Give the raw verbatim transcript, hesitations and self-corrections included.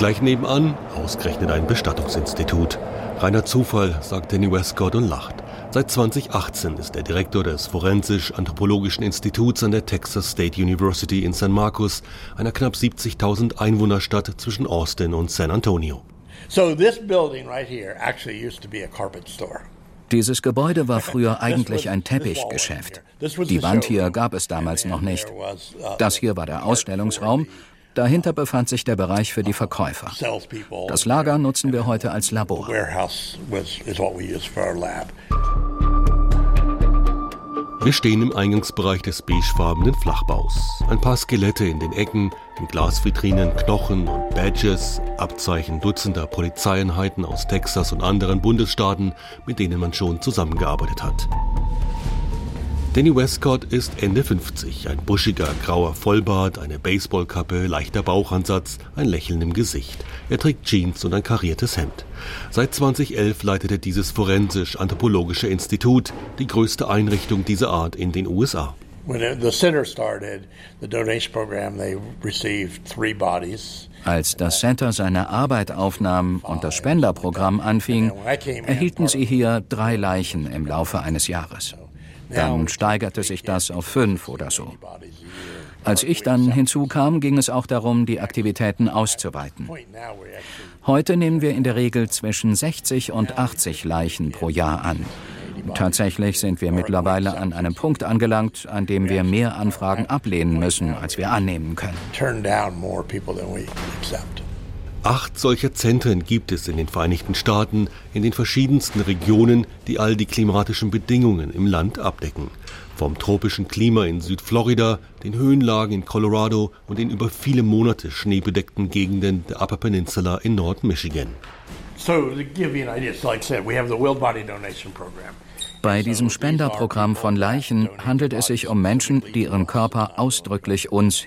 Gleich nebenan ausgerechnet ein Bestattungsinstitut. Reiner Zufall, sagt Danny Westcott und lacht. Seit zweitausendachtzehn ist er Direktor des Forensisch-Anthropologischen Instituts an der Texas State University in San Marcos, einer knapp siebzigtausend Einwohnerstadt zwischen Austin und San Antonio. So this building right here actually used to be a carpet store. Dieses Gebäude war früher eigentlich ein Teppichgeschäft. Die Wand hier gab es damals noch nicht. Das hier war der Ausstellungsraum. Dahinter befand sich der Bereich für die Verkäufer. Das Lager nutzen wir heute als Labor. Wir stehen im Eingangsbereich des beigefarbenen Flachbaus. Ein paar Skelette in den Ecken, in Glasvitrinen Knochen und Badges, Abzeichen dutzender Polizeieinheiten aus Texas und anderen Bundesstaaten, mit denen man schon zusammengearbeitet hat. Danny Westcott ist Ende fünfzig, ein buschiger, grauer Vollbart, eine Baseballkappe, leichter Bauchansatz, ein Lächeln im Gesicht. Er trägt Jeans und ein kariertes Hemd. Seit zweitausendelf leitet er dieses Forensisch-Anthropologische Institut, die größte Einrichtung dieser Art in den U S A. Als das Center seine Arbeit aufnahm und das Spenderprogramm anfing, erhielten sie hier drei Leichen im Laufe eines Jahres. Dann steigerte sich das auf fünf oder so. Als ich dann hinzukam, ging es auch darum, die Aktivitäten auszuweiten. Heute nehmen wir in der Regel zwischen sechzig und achtzig Leichen pro Jahr an. Tatsächlich sind wir mittlerweile an einem Punkt angelangt, an dem wir mehr Anfragen ablehnen müssen, als wir annehmen können. Acht solcher Zentren gibt es in den Vereinigten Staaten, in den verschiedensten Regionen, die all die klimatischen Bedingungen im Land abdecken. Vom tropischen Klima in Südflorida, den Höhenlagen in Colorado und den über viele Monate schneebedeckten Gegenden der Upper Peninsula in Nord-Michigan. Bei diesem Spenderprogramm von Leichen handelt es sich um Menschen, die ihren Körper ausdrücklich uns